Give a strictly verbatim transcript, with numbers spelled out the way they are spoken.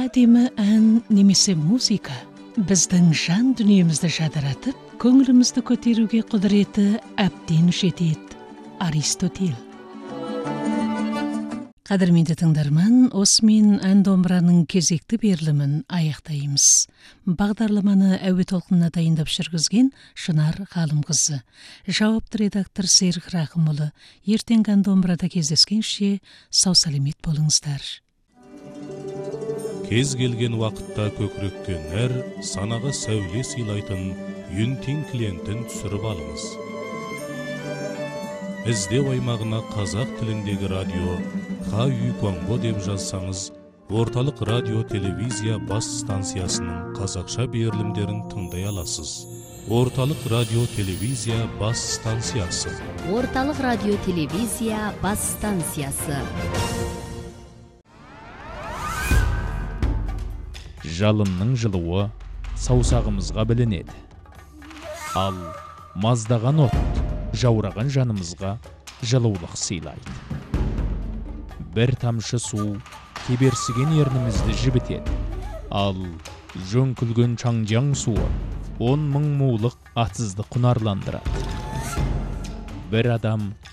әдемі ән немесе музыка біздің жан дүниемізді жадыратып, көңілімізді көтеруге құдіреті әбден жетеді. Аристотель. Қадірменді тыңдарман, осымен ән домбыраның кезекті берілімін аяқтаймыз. Бағдарламаны әуе толқынына дайындап жүргізген Шынар Ғалымқызы. Жауапты редактор Серік Рақымұлы. Ертеңгі ән домбырада кездескенше сау саламат болыңыздар. Кез келген уақытта көкірекке нәр, санаға сәуле сыйлайтын Юнтин клиентін түсіріп алыңыз. Іздеу аймағына қазақ тіліндегі радио Ха Үй Конго деп жазсаңыз, орталық радио телевизия бас станциясының қазақша берілімдерін тыңдай аласыз. Орталық радио телевизия бас станциясы. Орталық радио телевизия бас станциясы. Жалынның жылуы саусағымызға білінеді. Ал маздаған от жаураған жанымызға жылулық сыйлайды. Бір тамшы су кеберсіген ернімізді жібітеді. Ал жөңкілген чаңжаң суы он мың мулық атсызды құнарландырады. Бір адам